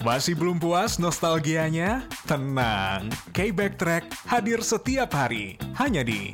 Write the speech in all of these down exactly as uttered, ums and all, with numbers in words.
Masih belum puas nostalgianya? Tenang, K-Backtrack hadir setiap hari, hanya di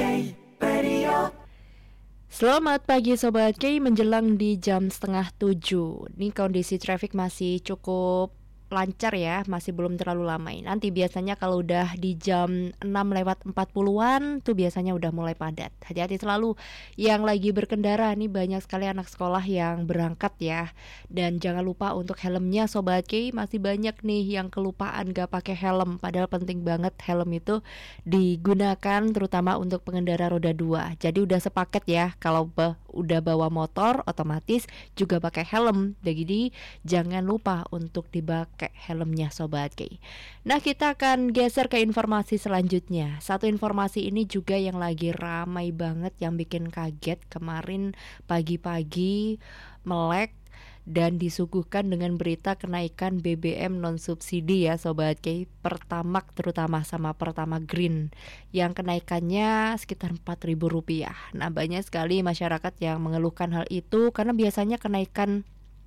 K-Radio. Selamat pagi Sobat K, menjelang di jam setengah tujuh. Ini kondisi traffic masih cukup lancar ya, masih belum terlalu lama. Nanti biasanya kalau udah di jam enam lewat empat puluhan tuh biasanya udah mulai padat. Hati-hati selalu yang lagi berkendara, nih banyak sekali anak sekolah yang berangkat ya. Dan jangan lupa untuk helmnya Sobat K, masih banyak nih yang kelupaan gak pakai helm. Padahal penting banget helm itu digunakan terutama untuk pengendara roda dua. Jadi udah sepaket ya, kalau be- udah bawa motor otomatis juga pakai helm. Jadi jangan lupa untuk dibak pakai helmnya Sobat K. Nah, kita akan geser ke informasi selanjutnya. Satu informasi ini juga yang lagi ramai banget, yang bikin kaget. Kemarin pagi-pagi melek dan disuguhkan dengan berita kenaikan B B M non subsidi ya Sobat K. Pertamax terutama sama Pertamax Green yang kenaikannya sekitar empat ribu rupiah. Nah, banyak sekali masyarakat yang mengeluhkan hal itu karena biasanya kenaikan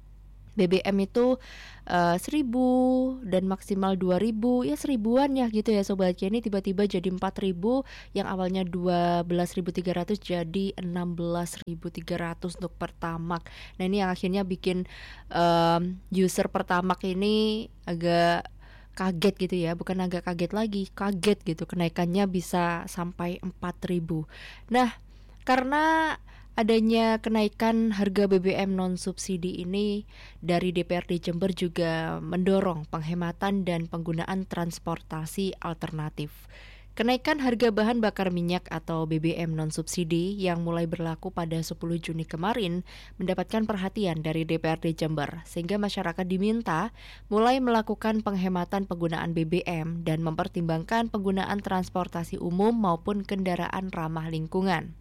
B B M itu uh, seribu dan maksimal dua ribu, ya seribuan ya gitu ya Sobat K. Ini tiba-tiba jadi empat ribu, yang awalnya dua belas ribu tiga ratus jadi enam belas ribu tiga ratus untuk Pertamax. Nah, ini yang akhirnya bikin um, user Pertamax ini agak kaget gitu ya, bukan agak kaget lagi, kaget gitu, kenaikannya bisa sampai empat ribu. Nah, karena adanya kenaikan harga B B M non subsidi ini, dari D P R D Jember juga mendorong penghematan dan penggunaan transportasi alternatif. Kenaikan harga bahan bakar minyak atau B B M non subsidi yang mulai berlaku pada sepuluh Juni kemarin mendapatkan perhatian dari D P R D Jember, sehingga masyarakat diminta mulai melakukan penghematan penggunaan B B M dan mempertimbangkan penggunaan transportasi umum maupun kendaraan ramah lingkungan.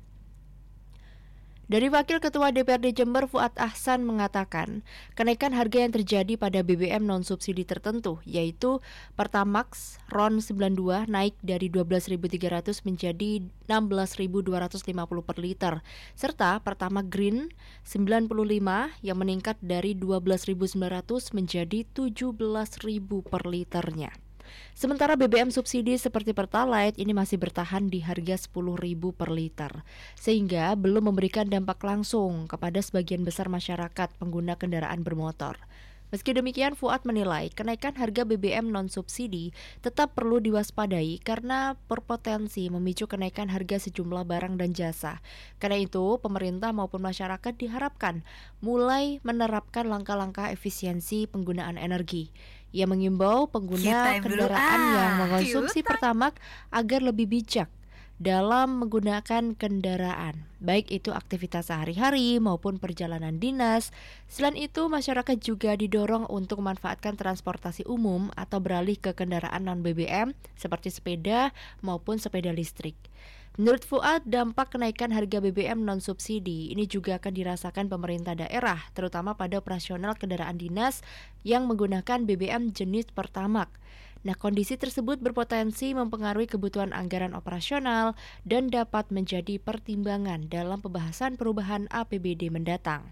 Dari Wakil Ketua D P R D Jember Fuad Ahsan mengatakan, kenaikan harga yang terjadi pada B B M non-subsidi tertentu, yaitu Pertamax RON sembilan puluh dua naik dari dua belas ribu tiga ratus menjadi enam belas ribu dua ratus lima puluh per liter, serta Pertamax Green sembilan puluh lima yang meningkat dari dua belas ribu sembilan ratus menjadi tujuh belas ribu per liternya. Sementara B B M subsidi seperti Pertalite ini masih bertahan di harga sepuluh ribu per liter, sehingga belum memberikan dampak langsung kepada sebagian besar masyarakat pengguna kendaraan bermotor. Meski demikian, Fuad menilai kenaikan harga B B M non-subsidi tetap perlu diwaspadai karena berpotensi memicu kenaikan harga sejumlah barang dan jasa. Karena itu, pemerintah maupun masyarakat diharapkan mulai menerapkan langkah-langkah efisiensi penggunaan energi. Ia mengimbau pengguna kendaraan ah, yang mengkonsumsi Pertamax agar lebih bijak dalam menggunakan kendaraan, baik itu aktivitas sehari-hari maupun perjalanan dinas. Selain itu, masyarakat juga didorong untuk memanfaatkan transportasi umum atau beralih ke kendaraan non-B B M seperti sepeda maupun sepeda listrik. Menurut Fuad, dampak kenaikan harga B B M non-subsidi ini juga akan dirasakan pemerintah daerah, terutama pada operasional kendaraan dinas yang menggunakan B B M jenis Pertamax. Nah, kondisi tersebut berpotensi mempengaruhi kebutuhan anggaran operasional dan dapat menjadi pertimbangan dalam pembahasan perubahan A P B D mendatang.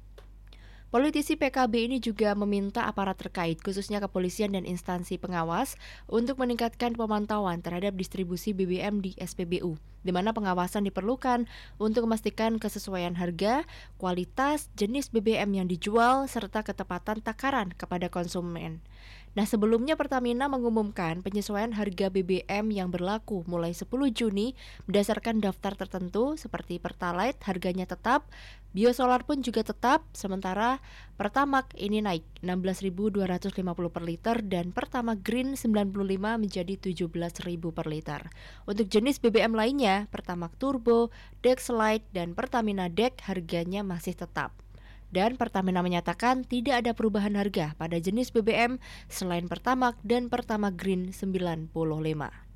Politisi P K B ini juga meminta aparat terkait, khususnya kepolisian dan instansi pengawas, untuk meningkatkan pemantauan terhadap distribusi B B M di S P B U, di mana pengawasan diperlukan untuk memastikan kesesuaian harga, kualitas, jenis B B M yang dijual, serta ketepatan takaran kepada konsumen. Nah, sebelumnya Pertamina mengumumkan penyesuaian harga B B M yang berlaku mulai sepuluh Juni berdasarkan daftar tertentu seperti Pertalite harganya tetap, Biosolar pun juga tetap, sementara Pertamax ini naik enam belas ribu dua ratus lima puluh per liter dan Pertamax Green sembilan puluh lima menjadi tujuh belas ribu per liter. Untuk jenis B B M lainnya, Pertamax Turbo, Dexlite, dan Pertamina Dex harganya masih tetap. Dan Pertamina menyatakan tidak ada perubahan harga pada jenis B B M selain Pertamax dan Pertamax Green sembilan puluh lima.